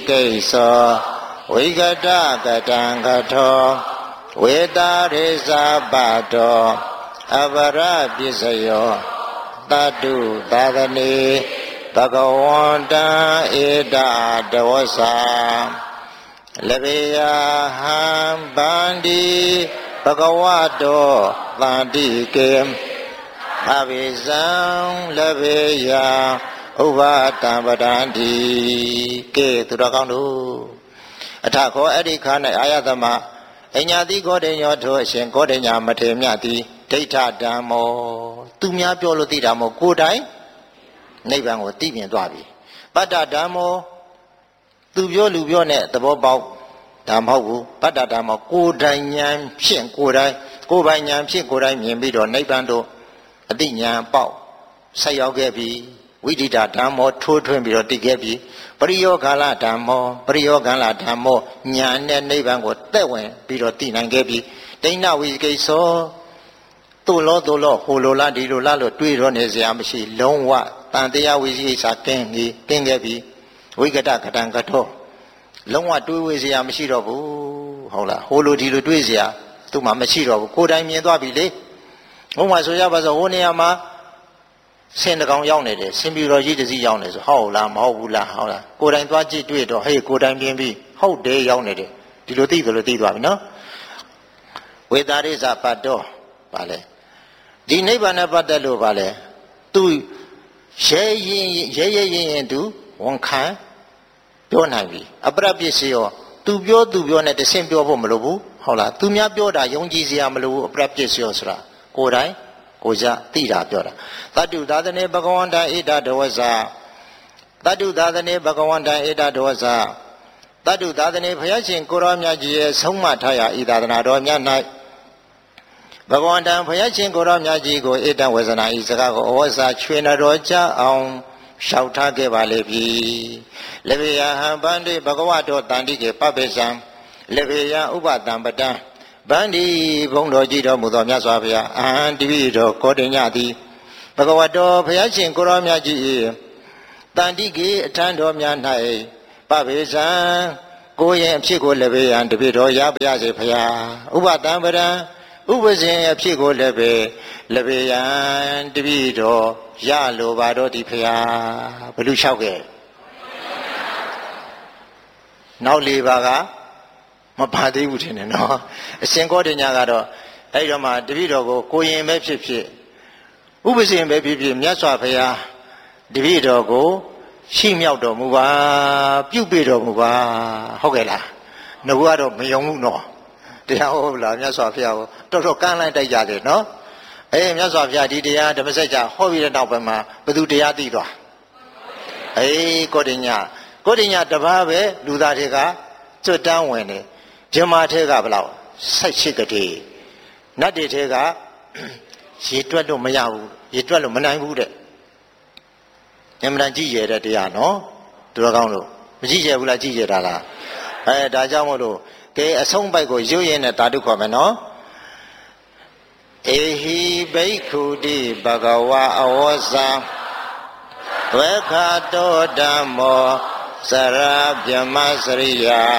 ကိသောဝိကတကတံကထောဝေတာရိသပတောအပရပစ္စယောတတုသာသနေဘဂဝန္တံဧတတဝဆာလဘေယဟံဗန္တိဘဂဝတောသန္တိကေအဘိဇံလဘေယဥပတံပဒံတိကေသူတော်ကောင်းတို့အထခောအဲ့ဒီခါ၌အာယသမအညာတိကောတိညောထိုအရှင်ကောတိညာမထေမြတ်သည်ဒိဋ္ဌဓမ္မောသူများပြောလို့သိတာမို့ကိုယ်တိုင်နိဗ္ဗာန်ကိုသိမြင်သွားပြီပတ္တဓမ္မောသူပြောလူပြောနဲ့သဘောပေါက်ဒါမဟုတ်ဘူးပတ္တဓမ္မောကိုယ်တိုင်ဉာဏ်ဖြင့်ကိုယ်တိုင်ကိုယ်ပိုင်ဉာဏ်ဖြင့်ကိုယ်တိုင်မြင်ပြီးတော့နိဗ္ဗာန်တို့အတိဉာဏ်ပေါက်ဆက်ရောက်ခဲ့ပြီဝိဒိတဓမ္မောထိုးထွင်းပြီးတော့တည်ခဲ့ပြီပရိယောဂါလဓမ္မောပရိယောဂါလဓမ္မောဉာဏ်နဲ့နိဗ္ဗာန်ကိုသက်ဝင်ပြီးတော့တည်နိုင်ခဲ့ပြီဒိဋ္ဌဝိကိသောသူ့လောဟိုလိုလားဒီလိုလားလို့တွေးတော့နေစရာမရှိလုံးဝတန်တရားဝိကိစ္စကင်းခဲ့ပြီဝိကတကတံကထောလုံးဝတွေးဝေစရာမရှိတော့ဘူးဟုတ်လားဟိုလိုဒီလိုတွေးစရာသူ့မှာမရှိတော့ဘူးကိုယ်တိုင်မြင်သွားပြီလေဥပမာဆိုရပါစို့ဟိုနေရာမှာဆင်းတကောင်ရောက်နေတယ်ဆင်းပြီးတော့ကြီးတစည်းရောက်နေဆိုဟုတ်လားမဟုတ်ဘူးလားဟုတ်လားကိုယ်တိုင်သွားကြည့်တွေ့တော့ဟေးကိုယ်တိုင်မြင်ပြီးဟုတ်တယ်ရောက်နေတယ်ဒီလိုသိသလိုသိသွားပြီနော်ဝေတာရိသပတ္တောဗာလဲဒီနိဗ္ဗာန်နဲ့ပတ်သက်လို့ဗာလဲသူရဲရင်သူဝန်ခံပြောနိုင်ပြီအပရပစ္စယောသူပြောနဲ့တဆင့်ပြောဖို့မလိုဘူးဟုတ်လားသူများပြောတာယုံကြည်စရာမလိုဘူးအပရပစ္စယောဆိုတာကိုယ်တိုင်ကိုကြသိတာပြောတာတတုသာသနေဘဂဝန္တဧတတဝဇာတတုသာသနေဘဂဝန္တဧတတဝဇာတတုသာသနေဘုရားရှင်ကိုရောမြတ်ကြီးရဲ့ဆုံးမထားရာဤသာသနာတော်မြတ်၌ဘဂဝန္တဘုရားရှင်ကိုရောမြတ်ကြီးကိုဧတဝဇနာဤစကားကိုအဝဇ္ဇာချွေနတော်ကြအောင်လျှောက်ထားခဲ့ပါလေပြီလဘေယဟံဗန္တိဘဂဝတောတန္တိကေပပိစံလဘေယဥပတံပတံဗန္တိဘုံတော်ကြည်တော်မူသောမြတ်စွာဘုရားအဟံတပိတော်ကောတိညသည်ဘဂဝတောဘုရားရှင်ကိုရောမြတ်ကြီးတန္တိကေအထံတော်များ၌ပပိစံကိုရင်အဖြစ်ကိုလည်းပဲတပိတော်ရပါရစေဘုရားဥပတံပတံဥပဇင်အဖြစ်ကိုလည်းပဲလဘေယံတပိတော်ရလိုပါတော့ဒီဘုရားဘယ်လိုလျှောက်ခဲ့နောက်၄ပါးကမပါသေးဘူးထင်တယ်နော်အရှင်ကောတိညကတော့အဲ့တော့မှတပည့်တော်ကိုကိုရင်ပဲဖြစ်ဖြစ်ဥပဇင်ပဲဖြစ်ဖြစ်မြတ်စွာဘုရားတပည့်တော်ကိုရှိမြောက်တော်မူပါပြုပေးတော်မူပါဟုတ်ကဲ့လားနှုတ်ကတော့မယုံဘူးနော်တရားဟုတ်လားမြတ်စွာဘုရားကိုတော်တော်ကမ်းလိုက်တိုက်ကြတယ်နော်မြတ်စွာဘုရားဒီတရားဓမ္မစကြာဟောပြီးတဲ့နောက်ပိုင်းမှာဘယ်သူတရားသိသွားကောတိညတပါးပဲလူသားတွေကကျွတ်တန်းဝင်တယ်ဇမထဲကဘယ်လောက်18ကတိနတ်တွေထဲကရေတွက်လို့မရဘူးရေတွက်လို့မနိုင်ဘူးတဲ့ညမတန်ကြည့်ရတဲ့တရားနော်သူတော်ကောင်းလို့မကြည့်ရဘူးလားကြည့်ရတာလားဒါကြောင့်မို့လို့ကဲအဆုံးပိုက်ကိုရွတ်ရင်းနဲ့ဓာတုခေါ်မယ်နော်ဧဟိဘိက္ခုတိဘဂဝါအဝောဇံဝေခတောဓမ္မောစရဗြဟ္မစရိယာ